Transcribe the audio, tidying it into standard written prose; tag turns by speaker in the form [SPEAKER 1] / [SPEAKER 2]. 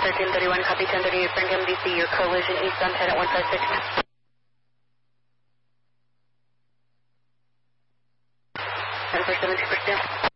[SPEAKER 1] 1331, copy 1038, Framingham, DC, your collision eastbound head at 156. And for 70%.